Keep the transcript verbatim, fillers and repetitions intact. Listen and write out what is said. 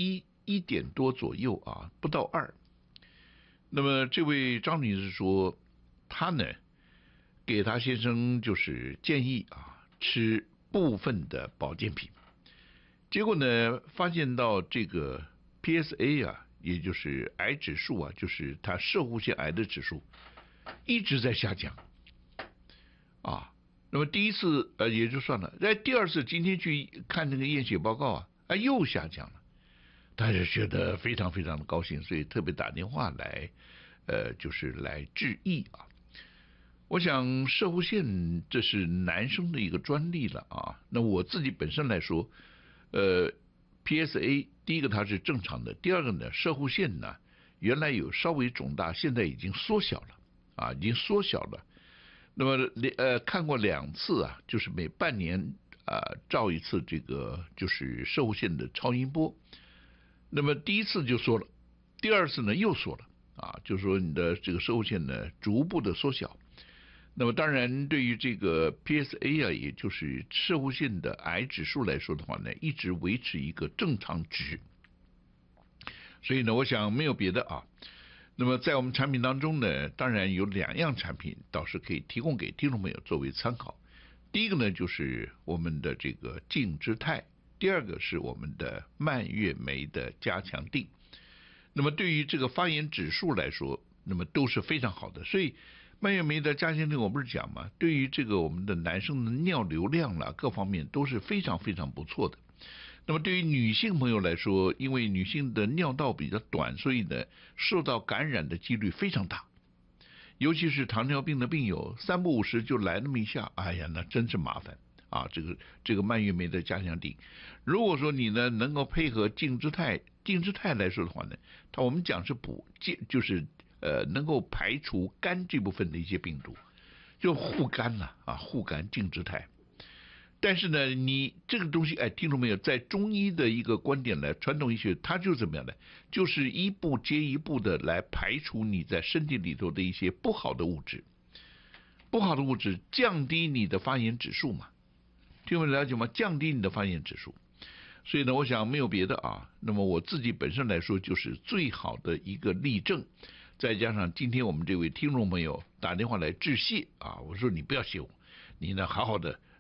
一一点多左右啊，不到二。那么这位张女士说，她呢给她先生就是建议啊，吃部分的保健品，结果呢发现到这个 P S A 啊，也就是癌指数啊，就是她攝護腺癌的指数一直在下降啊。那么第一次呃也就算了，在第二次今天去看那个验血报告啊，啊又下降了，他就觉得非常非常的高兴，所以特别打电话来，呃，就是来致意啊。我想攝護腺这是男生的一个专利了啊。那我自己本身来说，呃 ，P S A 第一个它是正常的，第二个呢，攝護腺呢原来有稍微肿大，现在已经缩小了啊，已经缩小了。那么呃看过两次啊，就是每半年啊、呃、照一次这个就是攝護腺的超音波。那么第一次就缩了，第二次呢又缩了啊，就是说你的这个攝護腺呢逐步的缩小。那么当然对于这个 P S A 啊，也就是攝護腺的癌指数来说的话呢，一直维持一个正常值。所以呢，我想没有别的啊。那么在我们产品当中呢，当然有两样产品倒是可以提供给听众朋友作为参考。第一个呢就是我们的这个净之泰，第二个是我们的蔓越莓的加强定。那么对于这个发炎指数来说，那么都是非常好的。所以蔓越莓的加强定我不是讲嘛，对于这个我们的男生的尿流量啦各方面都是非常非常不错的。那么对于女性朋友来说，因为女性的尿道比较短，所以呢受到感染的几率非常大。尤其是糖尿病的病友，三不五时就来那么一下，哎呀，那真是麻烦啊！这个这个蔓越莓的加强定，如果说你呢能够配合净之泰，净之泰来说的话呢，它我们讲是补，就是呃能够排除肝这部分的一些病毒，就护肝了啊，护肝净之泰。但是呢，你这个东西，哎，听众没有？在中医的一个观点来，传统医学它就怎么样呢？就是一步接一步的来排除你在身体里头的一些不好的物质，不好的物质降低你的发炎指数嘛，听众们了解吗？降低你的发炎指数。所以呢，我想没有别的啊。那么我自己本身来说，就是最好的一个例证。再加上今天我们这位听众朋友打电话来致谢啊，我说你不要谢我，你呢好好的